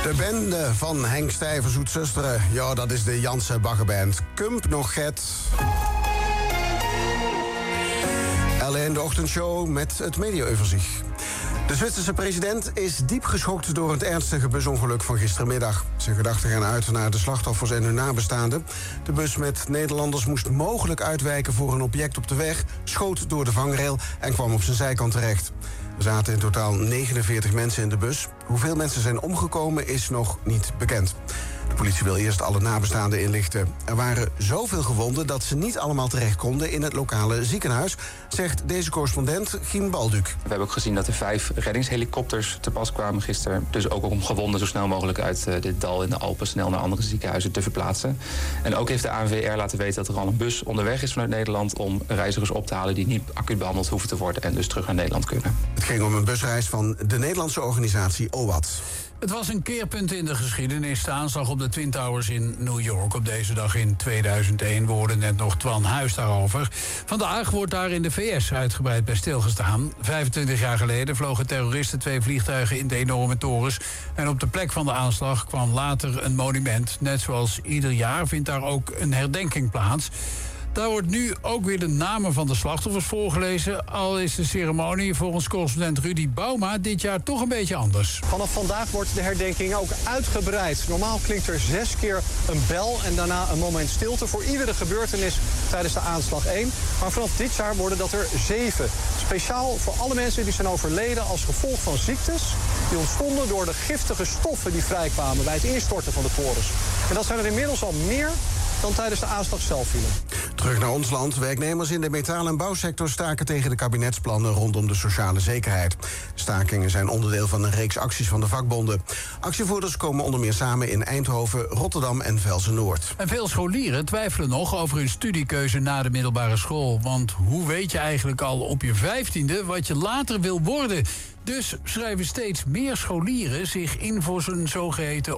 De bende van Henk Stijver Zoetzusteren. Ja, dat is de Janse Baggerband. Kump nog get. Alleen de ochtendshow met het mediaoverzicht. De Zwitserse president is diep geschokt door het ernstige busongeluk van gistermiddag. Zijn gedachten gaan uit naar de slachtoffers en hun nabestaanden. De bus met Nederlanders moest mogelijk uitwijken voor een object op de weg, schoot door de vangrail en kwam op zijn zijkant terecht. Er zaten in totaal 49 mensen in de bus. Hoeveel mensen zijn omgekomen is nog niet bekend. De politie wil eerst alle nabestaanden inlichten. Er waren zoveel gewonden dat ze niet allemaal terecht konden in het lokale ziekenhuis, zegt deze correspondent Gien Balduc. We hebben ook gezien dat er 5 reddingshelikopters te pas kwamen gisteren. Dus ook om gewonden zo snel mogelijk uit dit dal in de Alpen snel naar andere ziekenhuizen te verplaatsen. En ook heeft de ANWR laten weten dat er al een bus onderweg is vanuit Nederland om reizigers op te halen die niet acuut behandeld hoeven te worden en dus terug naar Nederland kunnen. Het ging om een busreis van de Nederlandse organisatie OWAT. Het was een keerpunt in de geschiedenis, de aanslag op de Twin Towers in New York op deze dag in 2001. We hoorden net nog Twan Huis daarover. Vandaag wordt daar in de VS uitgebreid bij stilgestaan. 25 jaar geleden vlogen terroristen 2 vliegtuigen in de enorme torens. En op de plek van de aanslag kwam later een monument. Net zoals ieder jaar vindt daar ook een herdenking plaats. Daar wordt nu ook weer de namen van de slachtoffers voorgelezen. Al is de ceremonie volgens correspondent Rudy Bouma dit jaar toch een beetje anders. Vanaf vandaag wordt de herdenking ook uitgebreid. Normaal klinkt er 6 keer een bel en daarna een moment stilte voor iedere gebeurtenis tijdens de aanslag 1. Maar vanaf dit jaar worden dat er 7. Speciaal voor alle mensen die zijn overleden als gevolg van ziektes die ontstonden door de giftige stoffen die vrijkwamen bij het instorten van de torens. En dat zijn er inmiddels al meer dan tijdens de aanslag zelf vielen. Terug naar ons land. Werknemers in de metaal- en bouwsector staken tegen de kabinetsplannen rondom de sociale zekerheid. Stakingen zijn onderdeel van een reeks acties van de vakbonden. Actievoerders komen onder meer samen in Eindhoven, Rotterdam en Velsen-Noord. En veel scholieren twijfelen nog over hun studiekeuze na de middelbare school. Want hoe weet je eigenlijk al op je 15e wat je later wil worden? Dus schrijven steeds meer scholieren zich in voor zo'n zogeheten